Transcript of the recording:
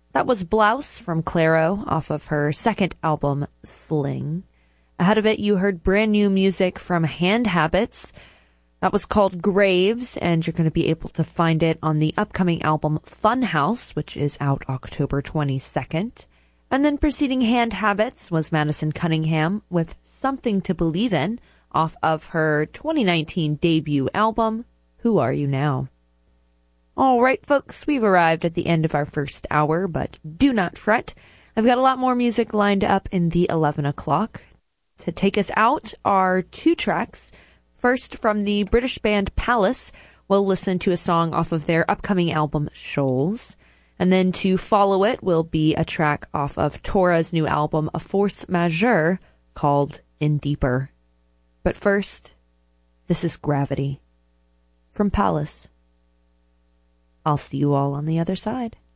That was Blouse from Clairo off of her second album, Sling. Ahead of it, you heard brand new music from Hand Habits. That was called Graves, and you're going to be able to find it on the upcoming album Funhouse, which is out October 22nd. And then preceding Hand Habits was Madison Cunningham with Something to Believe In off of her 2019 debut album, Who Are You Now? All right, folks, we've arrived at the end of our first hour, but do not fret. I've got a lot more music lined up in the 11 o'clock. To take us out are two tracks. First, from the British band Palace, we'll listen to a song off of their upcoming album, Shoals. And then to follow it will be a track off of Tora's new album, A Force Majeure, called In Deeper. But first, this is Gravity from Palace. I'll see you all on the other side.